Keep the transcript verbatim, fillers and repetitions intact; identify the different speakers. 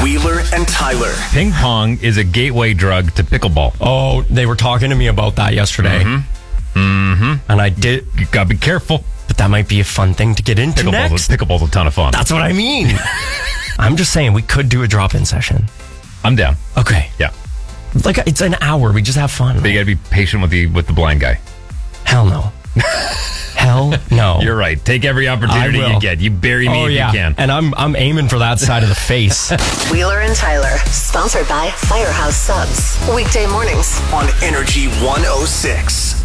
Speaker 1: Wheeler and Tyler.
Speaker 2: Ping pong is a gateway drug to pickleball.
Speaker 3: Oh, they were talking to me about that yesterday.
Speaker 2: Mm-hmm. Mm-hmm.
Speaker 3: And I did.
Speaker 2: You gotta be careful.
Speaker 3: But that might be a fun thing to get into
Speaker 2: Pickleball's,
Speaker 3: next.
Speaker 2: pickleball's a ton of fun.
Speaker 3: That's what I mean. I'm just saying we could do a drop-in session.
Speaker 2: I'm down.
Speaker 3: Okay.
Speaker 2: Yeah.
Speaker 3: Like, it's an hour. We just have fun.
Speaker 2: But you gotta be patient with the with the blind guy.
Speaker 3: Hell no. Hell no.
Speaker 2: You're right. Take every opportunity
Speaker 3: I will.
Speaker 2: you get. You bury me
Speaker 3: oh,
Speaker 2: if
Speaker 3: yeah.
Speaker 2: you can.
Speaker 3: And I'm I'm aiming for that side of the face.
Speaker 4: Wheeler and Tyler, sponsored by Firehouse Subs. Weekday mornings
Speaker 1: On Energy one oh six.